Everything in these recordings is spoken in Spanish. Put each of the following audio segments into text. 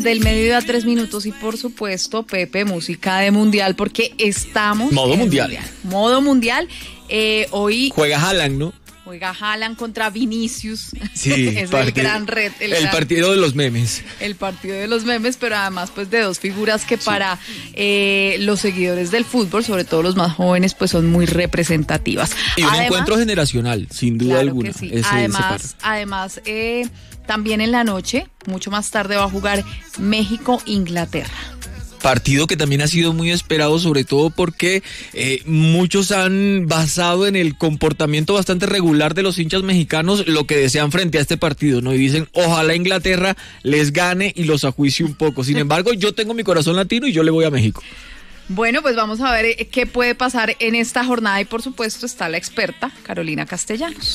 Del mediodía a 3 minutos y por supuesto, Pepe, música de mundial porque estamos modo mundial. Modo mundial. Hoy juega Haaland, ¿no? Juega Haaland contra Vinicius. Sí, es el gran reto. El partido de los memes. El partido de los memes, pero además pues de dos figuras que para los seguidores del fútbol, sobre todo los más jóvenes, pues son muy representativas. Y un encuentro generacional, sin duda alguna. Que sí. Además, también en la noche, mucho más tarde, va a jugar México-Inglaterra. Partido que también ha sido muy esperado, sobre todo porque muchos han basado en el comportamiento bastante regular de los hinchas mexicanos lo que desean frente a este partido, ¿no? Y dicen, ojalá Inglaterra les gane y los ajuicie un poco. Sin embargo, yo tengo mi corazón latino y yo le voy a México. Bueno, pues vamos a ver qué puede pasar en esta jornada y por supuesto está la experta Carolina Castellanos.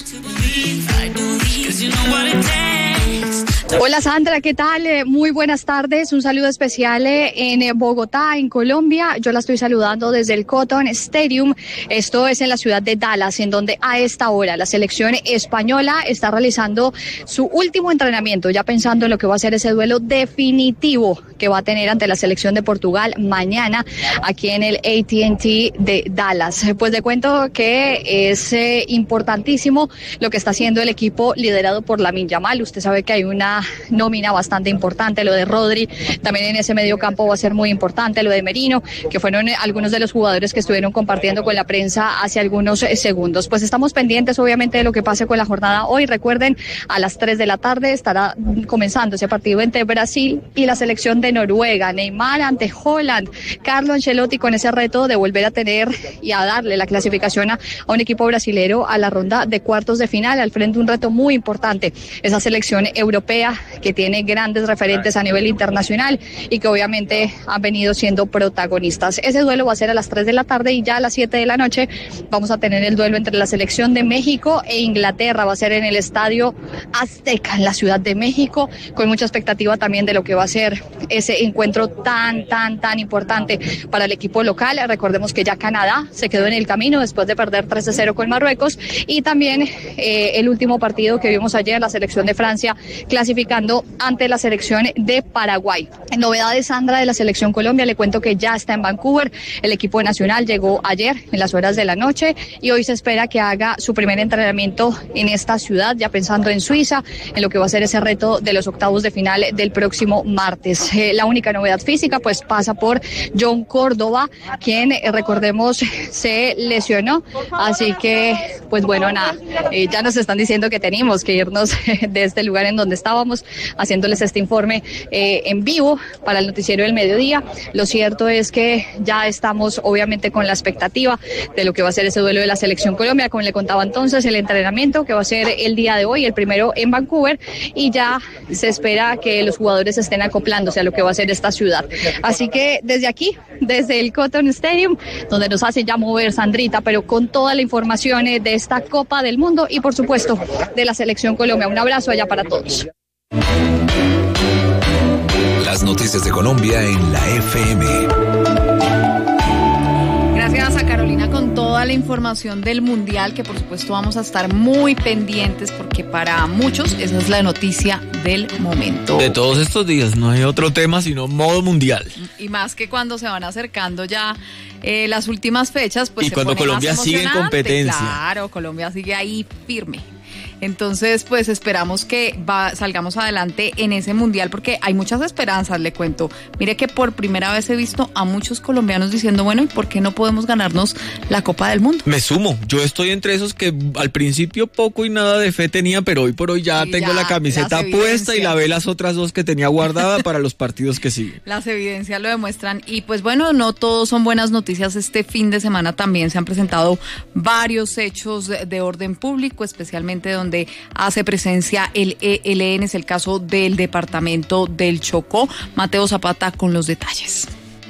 Hola Sandra, ¿qué tal? Muy buenas tardes, un saludo especial en Bogotá, en Colombia. Yo la estoy saludando desde el Cotton Stadium, esto es en la ciudad de Dallas, en donde a esta hora la selección española está realizando su último entrenamiento, ya pensando en lo que va a ser ese duelo definitivo que va a tener ante la selección de Portugal mañana aquí en el AT&T de Dallas. Pues le cuento que es importantísimo lo que está haciendo el equipo liderado por Lamine Yamal. Usted sabe que hay una nómina bastante importante, lo de Rodri, también en ese medio campo va a ser muy importante, lo de Merino, que fueron algunos de los jugadores que estuvieron compartiendo con la prensa hace algunos segundos. Pues estamos pendientes obviamente de lo que pase con la jornada hoy. Recuerden, a las 3 de la tarde estará comenzando ese partido entre Brasil y la selección de Noruega. Neymar ante Holland, Carlo Ancelotti con ese reto de volver a tener y a darle la clasificación a un equipo brasilero a la ronda de cuartos de final, al frente de un reto muy importante, esa selección europea que tiene grandes referentes a nivel internacional y que obviamente han venido siendo protagonistas. Ese duelo va a ser a las 3 de la tarde y ya a las 7 de la noche vamos a tener el duelo entre la selección de México e Inglaterra. Va a ser en el Estadio Azteca, en la Ciudad de México, con mucha expectativa también de lo que va a ser ese encuentro tan importante para el equipo local. Recordemos que ya Canadá se quedó en el camino después de perder 3-0 con Marruecos y también el último partido que vimos ayer, la selección de Francia clasificando ante la selección de Paraguay. En novedades, Sandra, de la selección Colombia, le cuento que ya está en Vancouver. El equipo nacional llegó ayer en las horas de la noche y hoy se espera que haga su primer entrenamiento en esta ciudad, ya pensando en Suiza, en lo que va a ser ese reto de los octavos de final del próximo martes. La única novedad física pues pasa por John Córdoba, quien recordemos se lesionó, así que pues bueno, nada, ya nos están diciendo que tenemos que irnos de este lugar en donde estábamos haciéndoles este informe en vivo para el noticiero del mediodía. Lo cierto es que ya estamos obviamente con la expectativa de lo que va a ser ese duelo de la selección Colombia, como le contaba entonces, el entrenamiento que va a ser el día de hoy, el primero en Vancouver, y ya se espera que los jugadores estén acoplándose a lo que va a ser esta ciudad. Así que desde aquí, desde el Cotton Stadium, donde nos hacen ya mover, Sandrita, pero con toda la información de esta Copa del Mundo y por supuesto de la selección Colombia. Un abrazo allá para todos. Las noticias de Colombia en la FM. Gracias a Carolina con toda la información del Mundial, que por supuesto vamos a estar muy pendientes porque para muchos esa es la noticia del momento. De todos estos días no hay otro tema sino modo mundial. Y más que cuando se van acercando ya las últimas fechas, pues y se cuando pone Colombia más sigue en competencia. Claro, Colombia sigue ahí firme. Entonces, pues esperamos que salgamos adelante en ese mundial porque hay muchas esperanzas, le cuento. Mire que por primera vez he visto a muchos colombianos diciendo, bueno, ¿y por qué no podemos ganarnos la Copa del Mundo? Me sumo, yo estoy entre esos que al principio poco y nada de fe tenía, pero hoy por hoy ya tengo la camiseta puesta y lavé las otras dos que tenía guardada para los partidos que siguen. Las evidencias lo demuestran y pues bueno, no todos son buenas noticias. Este fin de semana también se han presentado varios hechos de orden público, especialmente donde hace presencia el ELN, es el caso del departamento del Chocó. Mateo Zapata con los detalles.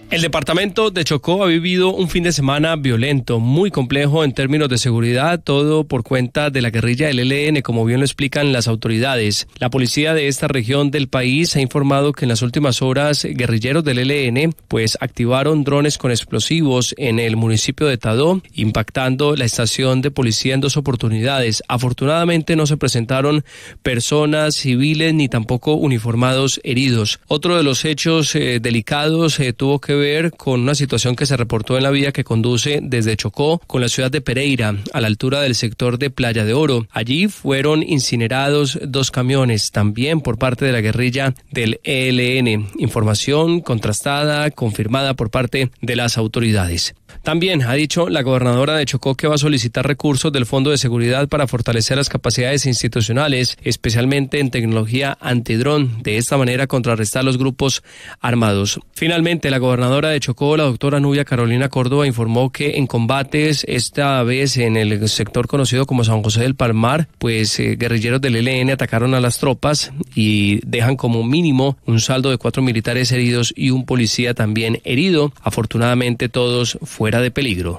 El departamento de Chocó ha vivido un fin de semana violento, muy complejo en términos de seguridad, todo por cuenta de la guerrilla del ELN, como bien lo explican las autoridades. La policía de esta región del país ha informado que en las últimas horas guerrilleros del ELN activaron drones con explosivos en el municipio de Tadó, impactando la estación de policía en 2 oportunidades. Afortunadamente no se presentaron personas civiles ni tampoco uniformados heridos. Otro de los hechos delicados tuvo que ver con una situación que se reportó en la vía que conduce desde Chocó con la ciudad de Pereira, a la altura del sector de Playa de Oro. Allí fueron incinerados 2 camiones, también por parte de la guerrilla del ELN. Información contrastada, confirmada por parte de las autoridades. También ha dicho la gobernadora de Chocó que va a solicitar recursos del Fondo de Seguridad para fortalecer las capacidades institucionales, especialmente en tecnología antidrón, de esta manera contrarrestar los grupos armados. Finalmente, la gobernadora de Chocó, la doctora Nubia Carolina Córdoba, informó que en combates, esta vez en el sector conocido como San José del Palmar, guerrilleros del ELN atacaron a las tropas y dejan como mínimo un saldo de 4 militares heridos y un policía también herido. Afortunadamente todos fuera de peligro.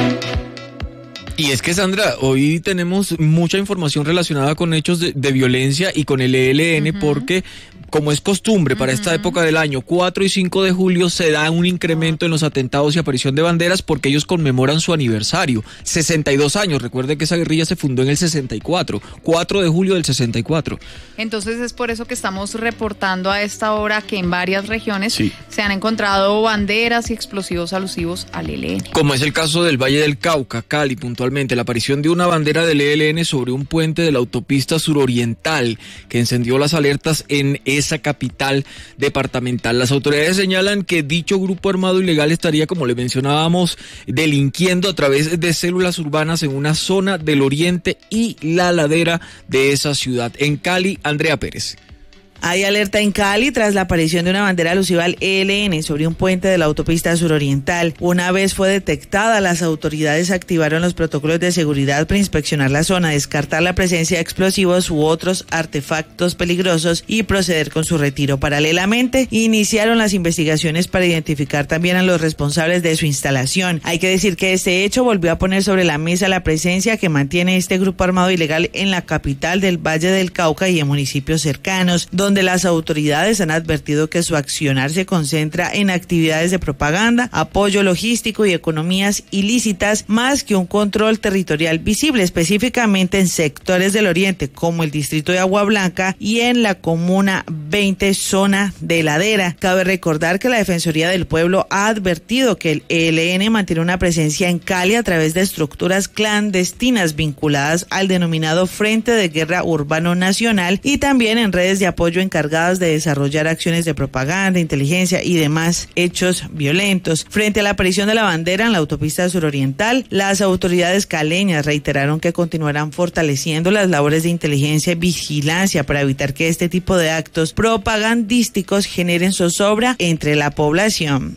Y es que, Sandra, hoy tenemos mucha información relacionada con hechos de violencia y con el ELN, porque, como es costumbre para esta época del año, 4 y 5 de julio se da un incremento en los atentados y aparición de banderas porque ellos conmemoran su aniversario, 62 años. Recuerde que esa guerrilla se fundó en el 64, 4 de julio del 64. Entonces es por eso que estamos reportando a esta hora que en varias regiones se han encontrado banderas y explosivos alusivos al ELN. Como es el caso del Valle del Cauca, Cali, puntualmente, la aparición de una bandera del ELN sobre un puente de la autopista suroriental que encendió las alertas en esa capital departamental. Las autoridades señalan que dicho grupo armado ilegal estaría, como le mencionábamos, delinquiendo a través de células urbanas en una zona del oriente y la ladera de esa ciudad. En Cali, Andrea Pérez. Hay alerta en Cali tras la aparición de una bandera alusiva al ELN sobre un puente de la autopista suroriental. Una vez fue detectada, las autoridades activaron los protocolos de seguridad para inspeccionar la zona, descartar la presencia de explosivos u otros artefactos peligrosos y proceder con su retiro. Paralelamente, iniciaron las investigaciones para identificar también a los responsables de su instalación. Hay que decir que este hecho volvió a poner sobre la mesa la presencia que mantiene este grupo armado ilegal en la capital del Valle del Cauca y en municipios cercanos, donde las autoridades han advertido que su accionar se concentra en actividades de propaganda, apoyo logístico y economías ilícitas, más que un control territorial visible, específicamente en sectores del oriente, como el distrito de Agua Blanca y en la comuna 20, zona de Ladera. Cabe recordar que la Defensoría del Pueblo ha advertido que el ELN mantiene una presencia en Cali a través de estructuras clandestinas vinculadas al denominado Frente de Guerra Urbano Nacional y también en redes de apoyo encargadas de desarrollar acciones de propaganda, inteligencia y demás hechos violentos. Frente a la aparición de la bandera en la autopista suroriental, las autoridades caleñas reiteraron que continuarán fortaleciendo las labores de inteligencia y vigilancia para evitar que este tipo de actos propagandísticos generen zozobra entre la población.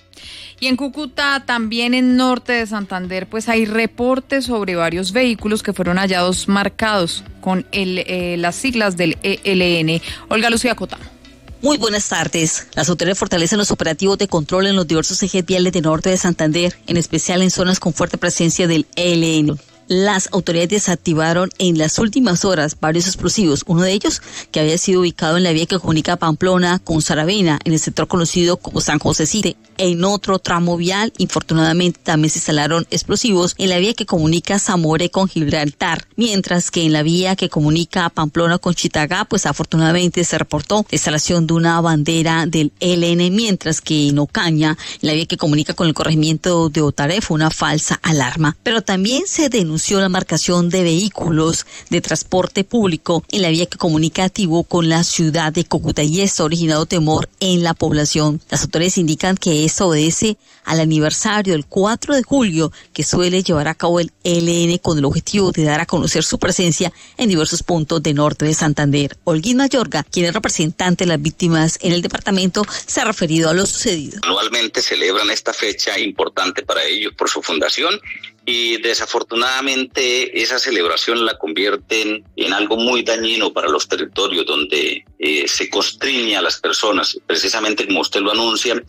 Y en Cúcuta, también en norte de Santander, hay reportes sobre varios vehículos que fueron hallados marcados con las siglas del ELN. Olga Lucía Cota. Muy buenas tardes. Las autoridades fortalecen los operativos de control en los diversos ejes viales de norte de Santander, en especial en zonas con fuerte presencia del ELN. Las autoridades desactivaron en las últimas horas varios explosivos, uno de ellos que había sido ubicado en la vía que comunica Pamplona con Saravena, en el sector conocido como San José City. En otro tramo vial, infortunadamente, también se instalaron explosivos en la vía que comunica Zamore con Gibraltar, mientras que en la vía que comunica Pamplona con Chitagá, afortunadamente se reportó la instalación de una bandera del ELN, mientras que en Ocaña, en la vía que comunica con el corregimiento de Otaré, fue una falsa alarma. Pero también se denunció la marcación de vehículos de transporte público en la vía que comunica Tibú con la ciudad de Cúcuta, y esto ha originado temor en la población. Las autoridades indican que esto obedece al aniversario del 4 de julio que suele llevar a cabo el ELN con el objetivo de dar a conocer su presencia en diversos puntos de norte de Santander. Olguín Mayorga, quien es representante de las víctimas en el departamento, se ha referido a lo sucedido. Anualmente celebran esta fecha importante para ellos por su fundación y desafortunadamente esa celebración la convierten en algo muy dañino para los territorios donde se constriñe a las personas, precisamente como usted lo anuncia,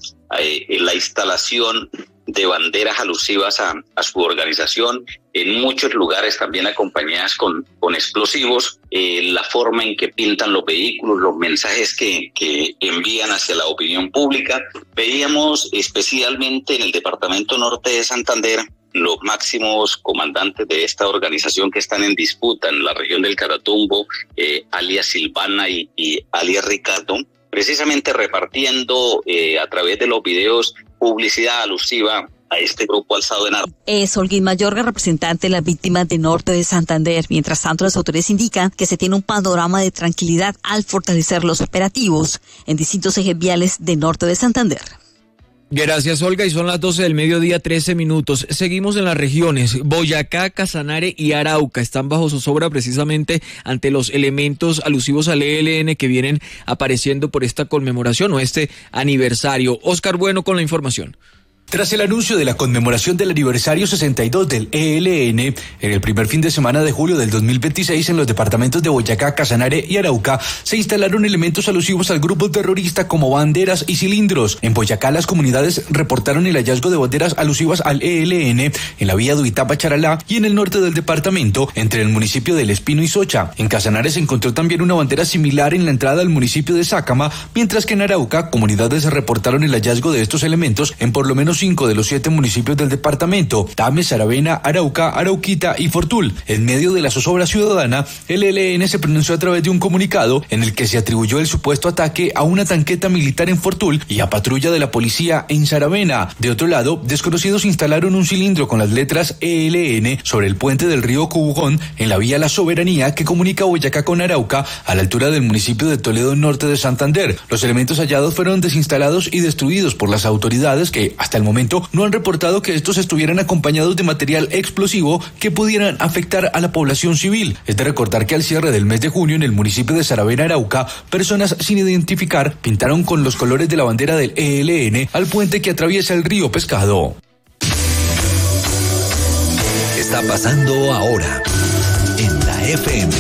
la instalación de banderas alusivas a su organización, en muchos lugares también acompañadas con explosivos, la forma en que pintan los vehículos, los mensajes que envían hacia la opinión pública. Veíamos especialmente en el departamento norte de Santander los máximos comandantes de esta organización que están en disputa en la región del Catatumbo, alias Silvana y alias Ricardo, precisamente repartiendo a través de los videos publicidad alusiva a este grupo alzado en armas. Es Olguín Mayorga, representante de las víctimas de norte de Santander. Mientras tanto, las autoridades indican que se tiene un panorama de tranquilidad al fortalecer los operativos en distintos ejes viales de norte de Santander. Gracias, Olga, y son las 12 del mediodía, 13 minutos. Seguimos en las regiones. Boyacá, Casanare y Arauca están bajo zozobra precisamente ante los elementos alusivos al ELN que vienen apareciendo por esta conmemoración o este aniversario. Oscar Bueno con la información. Tras el anuncio de la conmemoración del aniversario 62 del ELN, en el primer fin de semana de julio del 2026 en los departamentos de Boyacá, Casanare y Arauca, se instalaron elementos alusivos al grupo terrorista como banderas y cilindros. En Boyacá, las comunidades reportaron el hallazgo de banderas alusivas al ELN en la vía Duitapa-Charalá y en el norte del departamento, entre el municipio del Espino y Socha. En Casanare se encontró también una bandera similar en la entrada al municipio de Sácama, mientras que en Arauca, comunidades reportaron el hallazgo de estos elementos en por lo menos 5 de los 7 municipios del departamento: Tame, Saravena, Arauca, Arauquita y Fortul. En medio de la zozobra ciudadana, el ELN se pronunció a través de un comunicado en el que se atribuyó el supuesto ataque a una tanqueta militar en Fortul y a patrulla de la policía en Saravena. De otro lado, desconocidos instalaron un cilindro con las letras ELN sobre el puente del río Cubugón en la vía La Soberanía que comunica Boyacá con Arauca a la altura del municipio de Toledo, norte de Santander. Los elementos hallados fueron desinstalados y destruidos por las autoridades que, hasta el momento, no han reportado que estos estuvieran acompañados de material explosivo que pudieran afectar a la población civil. Es de recordar que al cierre del mes de junio en el municipio de Saravena, Arauca, personas sin identificar pintaron con los colores de la bandera del ELN al puente que atraviesa el río Pescado. Está pasando ahora en la FM.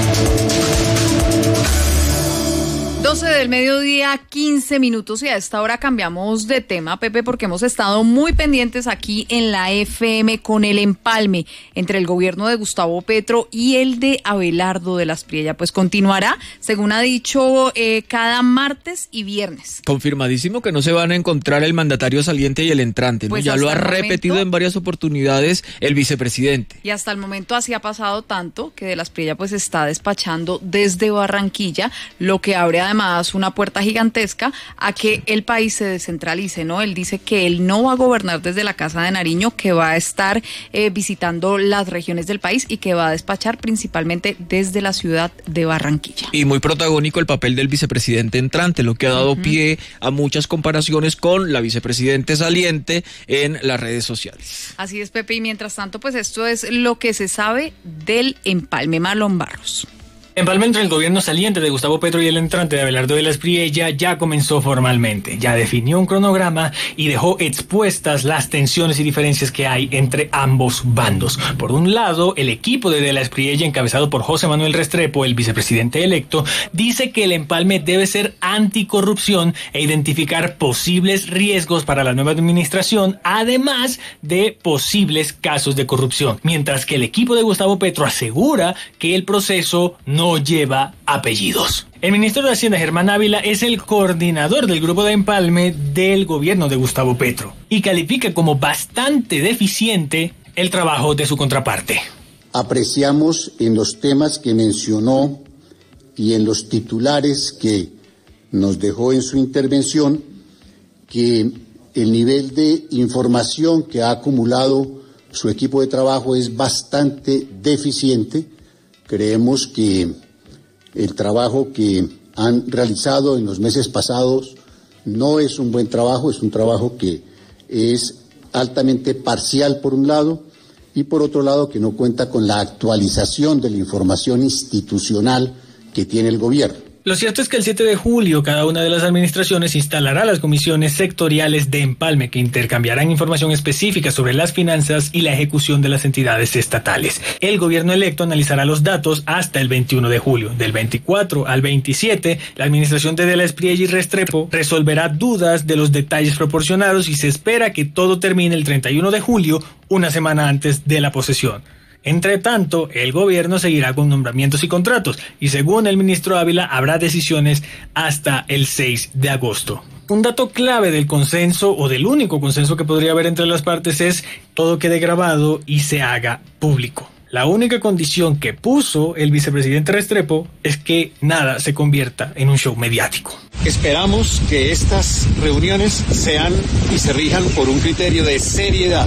12 del mediodía, 15 minutos, y a esta hora cambiamos de tema, Pepe, porque hemos estado muy pendientes aquí en la FM con el empalme entre el gobierno de Gustavo Petro y el de Abelardo de la Espriella. Pues continuará, según ha dicho, cada martes y viernes. Confirmadísimo que no se van a encontrar el mandatario saliente y el entrante, ¿no? Pues ya lo ha repetido en varias oportunidades el vicepresidente. Y hasta el momento así ha pasado tanto que de la Espriella pues está despachando desde Barranquilla, lo que abre además una puerta gigantesca a que el país se descentralice, ¿no? Él dice que él no va a gobernar desde la Casa de Nariño, que va a estar visitando las regiones del país y que va a despachar principalmente desde la ciudad de Barranquilla. Y muy protagónico el papel del vicepresidente entrante, lo que ha dado pie a muchas comparaciones con la vicepresidente saliente en las redes sociales. Así es, Pepe, y mientras tanto, pues esto es lo que se sabe del empalme. Marlon Barros. Empalme entre el gobierno saliente de Gustavo Petro y el entrante de Abelardo de la Espriella ya comenzó formalmente. Ya definió un cronograma y dejó expuestas las tensiones y diferencias que hay entre ambos bandos. Por un lado, el equipo de la Espriella, encabezado por José Manuel Restrepo, el vicepresidente electo, dice que el empalme debe ser anticorrupción e identificar posibles riesgos para la nueva administración, además de posibles casos de corrupción. Mientras que el equipo de Gustavo Petro asegura que el proceso no lleva apellidos. El ministro de Hacienda, Germán Ávila, es el coordinador del grupo de empalme del gobierno de Gustavo Petro y califica como bastante deficiente el trabajo de su contraparte. Apreciamos en los temas que mencionó y en los titulares que nos dejó en su intervención que el nivel de información que ha acumulado su equipo de trabajo es bastante deficiente. Creemos que el trabajo que han realizado en los meses pasados no es un buen trabajo, es un trabajo que es altamente parcial por un lado y por otro lado que no cuenta con la actualización de la información institucional que tiene el gobierno. Lo cierto es que el 7 de julio cada una de las administraciones instalará las comisiones sectoriales de empalme que intercambiarán información específica sobre las finanzas y la ejecución de las entidades estatales. El gobierno electo analizará los datos hasta el 21 de julio. Del 24 al 27, la administración de De la Espriella y Restrepo resolverá dudas de los detalles proporcionados y se espera que todo termine el 31 de julio, una semana antes de la posesión. Entre tanto, el gobierno seguirá con nombramientos y contratos y según el ministro Ávila habrá decisiones hasta el 6 de agosto. Un dato clave del consenso o del único consenso que podría haber entre las partes es todo quede grabado y se haga público. La única condición que puso el vicepresidente Restrepo es que nada se convierta en un show mediático. Esperamos que estas reuniones sean y se rijan por un criterio de seriedad.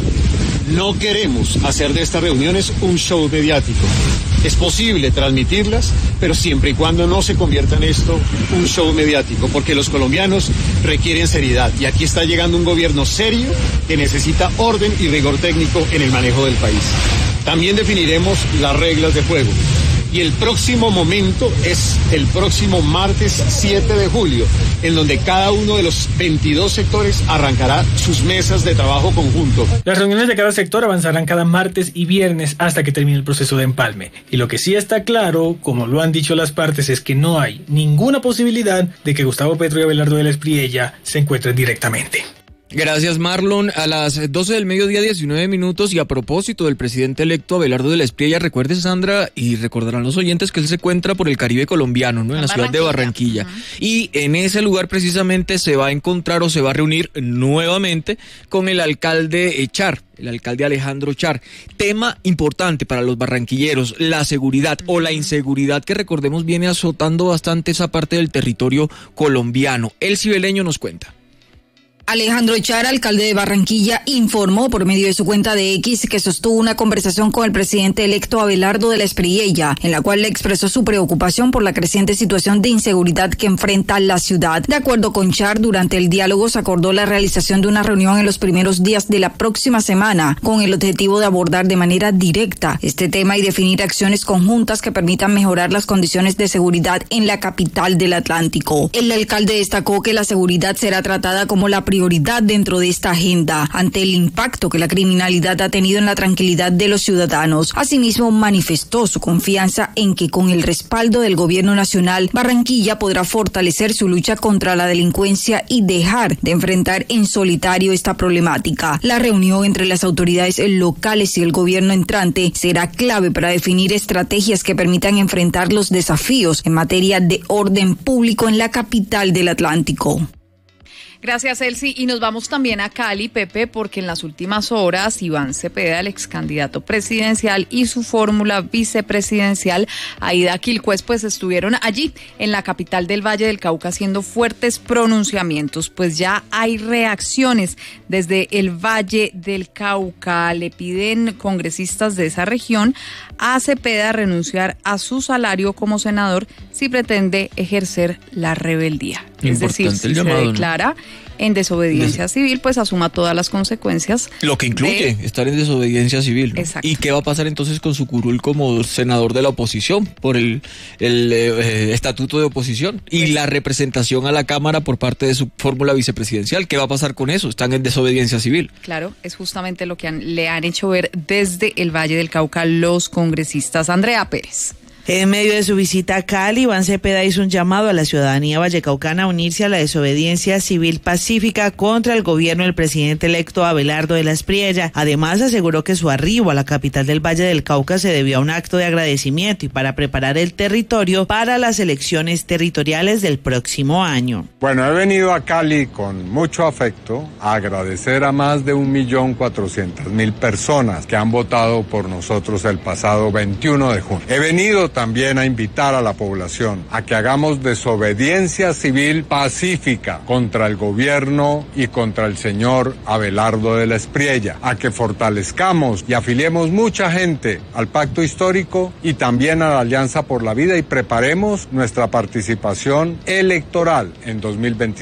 No queremos hacer de estas reuniones un show mediático. Es posible transmitirlas, pero siempre y cuando no se convierta en esto un show mediático, porque los colombianos requieren seriedad. Y aquí está llegando un gobierno serio que necesita orden y rigor técnico en el manejo del país. También definiremos las reglas de juego. Y el próximo momento es el próximo martes 7 de julio, en donde cada uno de los 22 sectores arrancará sus mesas de trabajo conjunto. Las reuniones de cada sector avanzarán cada martes y viernes hasta que termine el proceso de empalme. Y lo que sí está claro, como lo han dicho las partes, es que no hay ninguna posibilidad de que Gustavo Petro y Abelardo de la Espriella se encuentren directamente. Gracias, Marlon. A las 12 del mediodía, 19 minutos, y a propósito del presidente electo Abelardo de la Espriella, recuerde, Sandra, y recordarán los oyentes que él se encuentra por el Caribe colombiano, ¿no? En la ciudad de Barranquilla. Uh-huh. Y en ese lugar precisamente se va a encontrar o se va a reunir nuevamente con el alcalde Char. El alcalde Alejandro Char. Tema importante para los barranquilleros, la seguridad o la inseguridad que, recordemos, viene azotando bastante esa parte del territorio colombiano. El cibeleño nos cuenta. Alejandro Char, alcalde de Barranquilla, informó por medio de su cuenta de X que sostuvo una conversación con el presidente electo Abelardo de la Espriella, en la cual le expresó su preocupación por la creciente situación de inseguridad que enfrenta la ciudad. De acuerdo con Char, durante el diálogo se acordó la realización de una reunión en los primeros días de la próxima semana, con el objetivo de abordar de manera directa este tema y definir acciones conjuntas que permitan mejorar las condiciones de seguridad en la capital del Atlántico. El alcalde destacó que la seguridad será tratada como la prioridad dentro de esta agenda ante el impacto que la criminalidad ha tenido en la tranquilidad de los ciudadanos. Asimismo, manifestó su confianza en que con el respaldo del gobierno nacional, Barranquilla podrá fortalecer su lucha contra la delincuencia y dejar de enfrentar en solitario esta problemática. La reunión entre las autoridades locales y el gobierno entrante será clave para definir estrategias que permitan enfrentar los desafíos en materia de orden público en la capital del Atlántico. Gracias, Elsie. Y nos vamos también a Cali, Pepe, porque en las últimas horas Iván Cepeda, el ex candidato presidencial, y su fórmula vicepresidencial, Aida Quilcuez, pues estuvieron allí en la capital del Valle del Cauca haciendo fuertes pronunciamientos. Pues ya hay reacciones desde el Valle del Cauca. Le piden congresistas de esa región a Cepeda renunciar a su salario como senador si pretende ejercer la rebeldía. Es decir, si se declara en desobediencia civil, pues asuma todas las consecuencias. Lo que incluye estar en desobediencia civil, ¿no? Exacto. ¿Y qué va a pasar entonces con su curul como senador de la oposición por el estatuto de oposición y la representación a la Cámara por parte de su fórmula vicepresidencial? ¿Qué va a pasar con eso? Están en desobediencia civil. Claro, es justamente lo que le han hecho ver desde el Valle del Cauca los congresistas. Andrea Pérez. En medio de su visita a Cali, Iván Cepeda hizo un llamado a la ciudadanía vallecaucana a unirse a la desobediencia civil pacífica contra el gobierno del presidente electo Abelardo de la Espriella. Además, aseguró que su arribo a la capital del Valle del Cauca se debió a un acto de agradecimiento y para preparar el territorio para las elecciones territoriales del próximo año. Bueno, he venido a Cali con mucho afecto a agradecer a más de 1.400.000 personas que han votado por nosotros el pasado 21 de junio. He venido también a invitar a la población a que hagamos desobediencia civil pacífica contra el gobierno y contra el señor Abelardo de la Espriella, a que fortalezcamos y afiliemos mucha gente al pacto histórico y también a la Alianza por la Vida y preparemos nuestra participación electoral en 2027.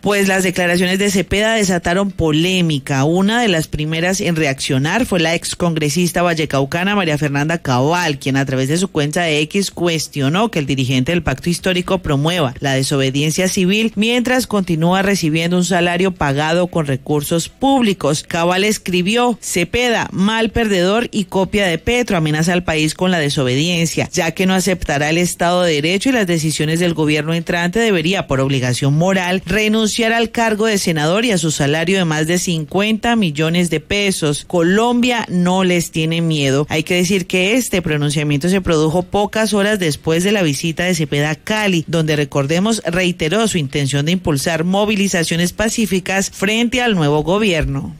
Pues las declaraciones de Cepeda desataron polémica. Una de las primeras en reaccionar fue la excongresista vallecaucana María Fernanda Cabal, quien a través de su cuenta de X cuestionó que el dirigente del Pacto Histórico promueva la desobediencia civil mientras continúa recibiendo un salario pagado con recursos públicos. Cabal escribió: Cepeda, mal perdedor y copia de Petro, amenaza al país con la desobediencia, ya que no aceptará el Estado de Derecho y las decisiones del gobierno entrante. Debería, por obligación moral, renunciar al cargo de senador y a su salario de más de 50 millones de pesos. Colombia no les tiene miedo. Hay que decir que este pronunciamiento se produjo pocas horas después de la visita de Cepeda a Cali, donde, recordemos, reiteró su intención de impulsar movilizaciones pacíficas frente al nuevo gobierno.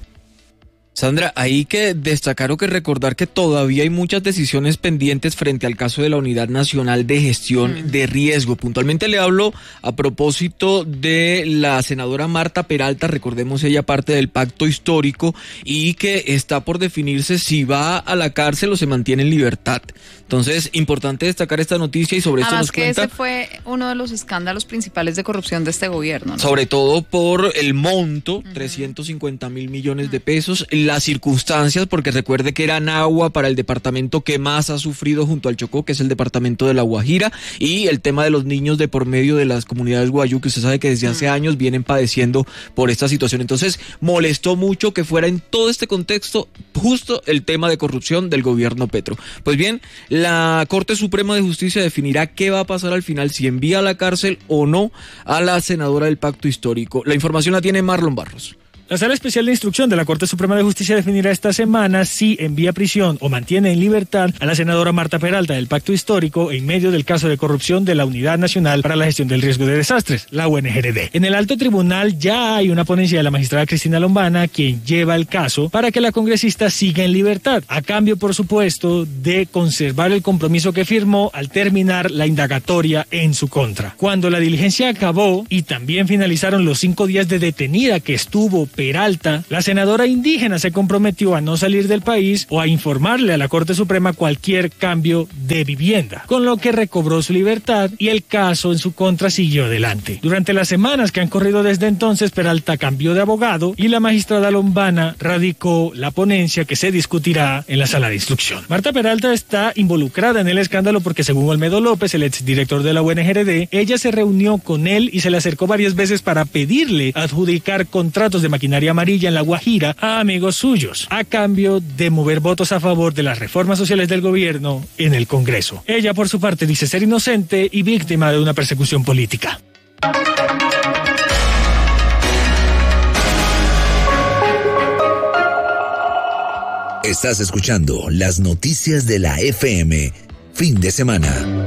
Sandra, hay que destacar o que recordar que todavía hay muchas decisiones pendientes frente al caso de la Unidad Nacional de Gestión de Riesgo. Puntualmente le hablo a propósito de la senadora Marta Peralta, recordemos ella parte del Pacto Histórico y que está por definirse si va a la cárcel o se mantiene en libertad. Entonces, importante destacar esta noticia y sobre esto nos cuenta. Además que ese fue uno de los escándalos principales de corrupción de este gobierno, ¿no? Sobre todo por el monto, 350.000 millones de pesos, las circunstancias, porque recuerde que era Nagua para el departamento que más ha sufrido junto al Chocó, que es el departamento de La Guajira, y el tema de los niños de por medio de las comunidades guayú, que usted sabe que desde hace años vienen padeciendo por esta situación. Entonces, molestó mucho que fuera en todo este contexto justo el tema de corrupción del gobierno Petro. Pues bien, la Corte Suprema de Justicia definirá qué va a pasar al final, si envía a la cárcel o no a la senadora del Pacto Histórico. La información la tiene Marlon Barros. La Sala Especial de Instrucción de la Corte Suprema de Justicia definirá esta semana si envía a prisión o mantiene en libertad a la senadora Marta Peralta del Pacto Histórico en medio del caso de corrupción de la Unidad Nacional para la Gestión del Riesgo de Desastres, la UNGRD. En el alto tribunal ya hay una ponencia de la magistrada Cristina Lombana, quien lleva el caso para que la congresista siga en libertad, a cambio, por supuesto, de conservar el compromiso que firmó al terminar la indagatoria en su contra. Cuando la diligencia acabó y también finalizaron los 5 días de detenida que estuvo Peralta, la senadora indígena se comprometió a no salir del país o a informarle a la Corte Suprema cualquier cambio de vivienda, con lo que recobró su libertad y el caso en su contra siguió adelante. Durante las semanas que han corrido desde entonces, Peralta cambió de abogado y la magistrada Lombana radicó la ponencia que se discutirá en la Sala de Instrucción. Marta Peralta está involucrada en el escándalo porque, según Olmedo López, el exdirector de la UNGRD, ella se reunió con él y se le acercó varias veces para pedirle adjudicar contratos de maquinaria amarilla en La Guajira a amigos suyos, a cambio de mover votos a favor de las reformas sociales del gobierno en el Congreso. Ella, por su parte, dice ser inocente y víctima de una persecución política. Estás escuchando las noticias de la FM, fin de semana.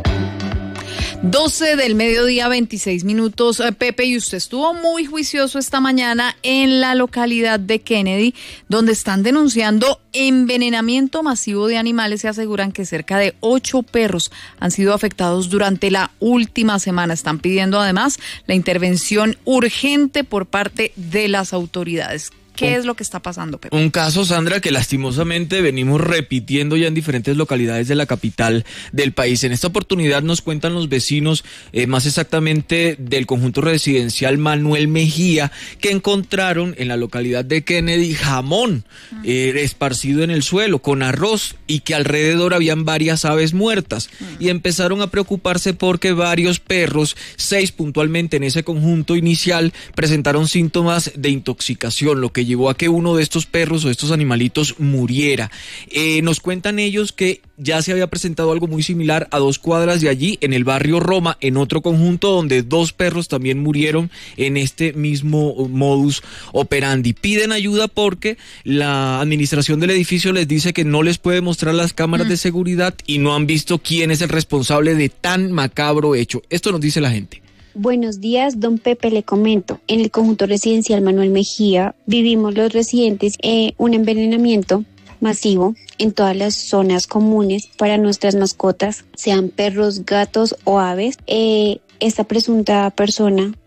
12 del mediodía, 26 minutos. Pepe, y usted estuvo muy juicioso esta mañana en la localidad de Kennedy, donde están denunciando envenenamiento masivo de animales y aseguran que cerca de 8 perros han sido afectados durante la última semana. Están pidiendo además la intervención urgente por parte de las autoridades. ¿Qué es lo que está pasando, Pepe? Un caso, Sandra, que lastimosamente venimos repitiendo ya en diferentes localidades de la capital del país. En esta oportunidad nos cuentan los vecinos, más exactamente del conjunto residencial Manuel Mejía, que encontraron en la localidad de Kennedy jamón esparcido en el suelo con arroz y que alrededor habían varias aves muertas. Y empezaron a preocuparse porque varios perros, 6 puntualmente en ese conjunto inicial, presentaron síntomas de intoxicación, lo que llevó a que uno de estos perros o estos animalitos muriera. Nos cuentan ellos que ya se había presentado algo muy similar a 2 cuadras de allí, en el barrio Roma, en otro conjunto donde 2 perros también murieron en este mismo modus operandi. Piden ayuda porque la administración del edificio les dice que no les puede mostrar las cámaras de seguridad y no han visto quién es el responsable de tan macabro hecho. Esto nos dice la gente. Buenos días, don Pepe, le comento. En el conjunto residencial Manuel Mejía vivimos los residentes un envenenamiento masivo en todas las zonas comunes para nuestras mascotas, sean perros, gatos o aves. Esta presunta persona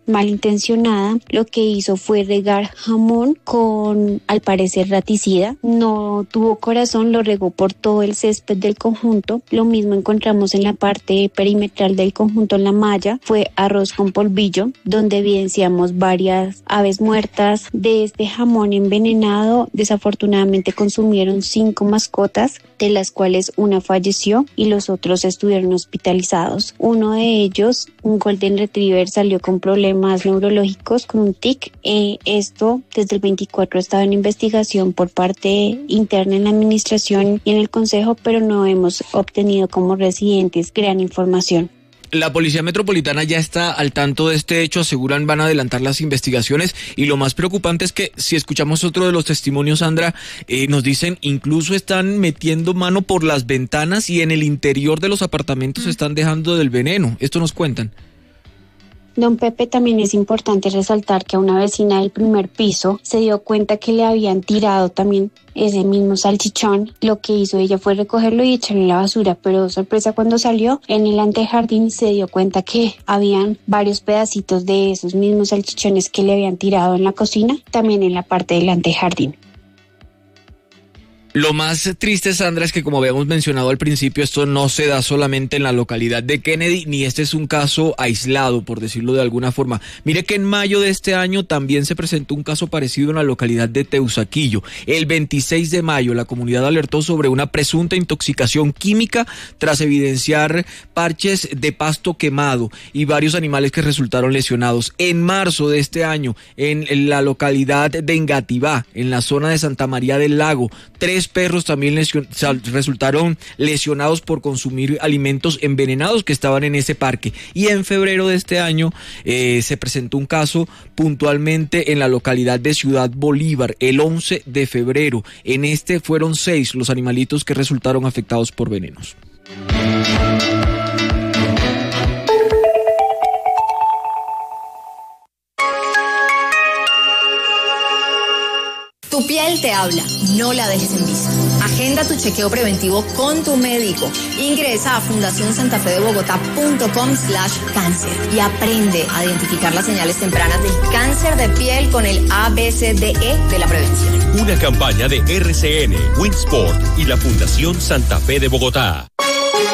malintencionada lo que hizo fue regar jamón con, al parecer, raticida. No tuvo corazón, lo regó por todo el césped del conjunto. Lo mismo encontramos en la parte perimetral del conjunto, en la malla. Fue arroz con polvillo, donde evidenciamos varias aves muertas. De este jamón envenenado, desafortunadamente consumieron 5 mascotas, de las cuales una falleció y los otros estuvieron hospitalizados. Uno de ellos, un Golden Retriever, salió con problemas neurológicos, con un tic. Esto desde el 24 estaba en investigación por parte interna en la administración y en el consejo, pero no hemos obtenido como residentes gran información. La Policía Metropolitana ya está al tanto de este hecho, aseguran van a adelantar las investigaciones, y lo más preocupante es que si escuchamos otro de los testimonios, Sandra, nos dicen incluso están metiendo mano por las ventanas y en el interior de los apartamentos están dejando del veneno. Esto nos cuentan. Don Pepe, también es importante resaltar que una vecina del primer piso se dio cuenta que le habían tirado también ese mismo salchichón. Lo que hizo ella fue recogerlo y echarlo en la basura, pero sorpresa, cuando salió en el antejardín se dio cuenta que habían varios pedacitos de esos mismos salchichones que le habían tirado en la cocina, también en la parte del antejardín. Lo más triste, Sandra, es que, como habíamos mencionado al principio, esto no se da solamente en la localidad de Kennedy, ni este es un caso aislado, por decirlo de alguna forma. Mire que en mayo de este año también se presentó un caso parecido en la localidad de Teusaquillo. El 26 de mayo la comunidad alertó sobre una presunta intoxicación química tras evidenciar parches de pasto quemado y varios animales que resultaron lesionados. En marzo de este año, en la localidad de Engativá, en la zona de Santa María del Lago, 3 perros también resultaron lesionados por consumir alimentos envenenados que estaban en ese parque. Y en febrero de este año se presentó un caso puntualmente en la localidad de Ciudad Bolívar, el 11 de febrero. En este fueron 6 los animalitos que resultaron afectados por venenos. Tu piel te habla, no la dejes en visto. Agenda tu chequeo preventivo con tu médico. Ingresa a fundacionsantafedebogotá.com/cáncer y aprende a identificar las señales tempranas del cáncer de piel con el ABCDE de la prevención. Una campaña de RCN, Winsport y la Fundación Santa Fe de Bogotá.